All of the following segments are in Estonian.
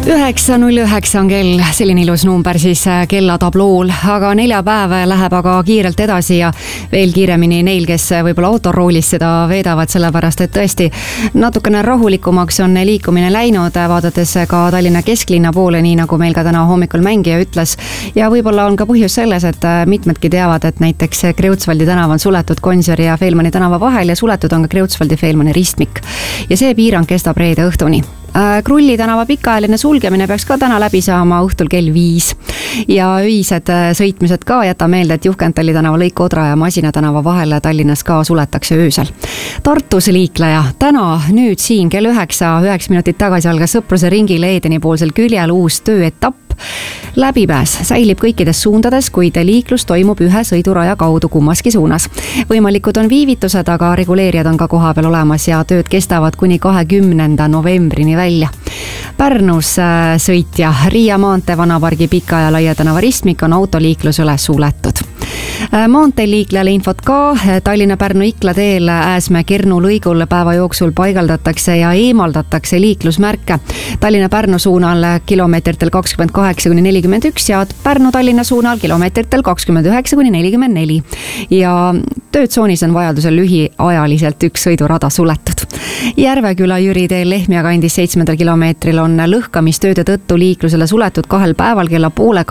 9.09 on kell, selline ilus number siis kellatablool, aga neljapäev läheb aga kiirelt edasi ja veel kiiremini neil, kes võib-olla autoroolis seda veedavad, sellepärast et tõesti natukene rahulikumaks on liikumine läinud, vaadates ka Tallinna kesklinna poole, nii nagu meil ka täna hommikul mängija ütles. Ja võib-olla on ka põhjus selles, et mitmedki teavad, et näiteks Kreutzwaldi tänav on suletud Gonsiori ja Feilmanni tänava vahel ja suletud on ka Kreutzwaldi Feilmanni ristmik. Ja see piirang kestab reede õhtuni. Krulli tänava pikaajaline sulgemine peaks ka täna läbi saama õhtul kell 5 ja öised sõitmised ka, jäta meelde, et Juhkentali tänava lõik Odra ja Masina tänava vahel Tallinnas ka suletakse öösel. Tartus liikleja, täna nüüd siin kell 9 minutit tagasi algas Sõpruse ringil Eedeni poolsel küljel uus tööetapp. Läbipääs säilib kõikides suundades, kuid liiklus toimub ühe sõiduraja kaudu kummaski suunas. Võimalikud on viivitused, aga reguleerijad on ka koha peal olemas ja tööd kestavad kuni 20. novembrini välja. Pärnus sõitja Riia maantee Vanapargi Pika ja Laia tänava ristmik on autoliiklusele suletud. Maanteel liiklejale infot ka, Tallinna-Pärnu-Ikla teel Ääsmäe-Kernu lõigul päeva jooksul paigaldatakse ja eemaldatakse liiklusmärke. Tallinna-Pärnu suunal kilomeetritel 28-41 ja Pärnu-Tallinna suunal kilomeetritel 29-44. Ja töötsoonis on vajadusel lühiajaliselt üks sõidurada suletud. Järveküla Jüri teel Lehmja kandis 7. kilomeetril on lõhkamistööde tõttu liiklusele suletud 2 päeval kella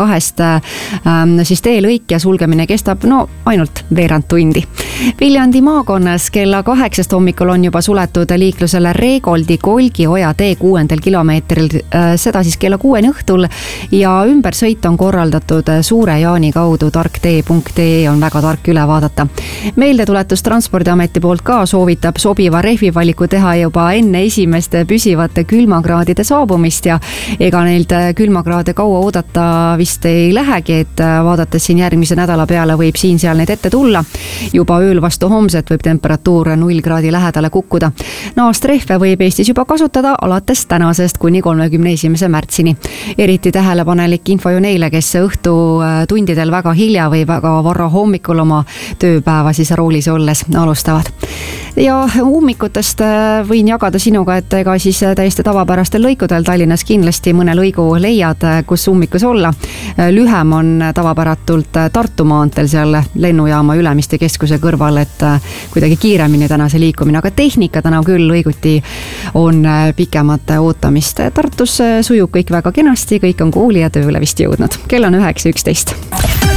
1:30 siis teelõik ja sulgemine kestab ainult veerand tundi. Viljandi maakonnas kella 8 hommikul on juba suletud liiklusele Reegoldi Kolgioja tee 6. kilomeetril, seda siis kella 6 õhtul ja ümbersõit on korraldatud Suure Jaani kaudu, tarktee.ee on väga tark üle vaadata. Meeldetuletus Transpordiameti poolt ka soovitab sobiva rehvivaliku teha juba enne esimeste püsivate külmakraadide saabumist ja ega neilt külmakraade kaua oodata vist ei lähegi, et vaadates siin järgmise nädala peale võib siin-seal neid ette tulla. Juba ööl vastu homset võib temperatuur 0 kraadi lähedale kukkuda. Naastrehve võib Eestis juba kasutada alates tänasest kuni 31. märtsini. Eriti tähelepanelik info ju neile, kes õhtutundidel väga hilja või väga varra hommikul oma tööpäeva siis roolis olles alustavad. Ja ummikutest võin jagada sinuga, et ega siis täiesti tavapärastel lõikudel Tallinnas kindlasti mõne lõigu leiad, kus ummikus olla. Lühem on tavapäratult Tartu maanteel seal lennujaama Ülemiste keskuse kõrval, et kuidagi kiiremini täna see liikumine, aga tehnika täna küll lõiguti on pikemat ootamist. Tartus sujub kõik väga kenasti, kõik on kooli ja tööle vist jõudnud. Kell on 9.11.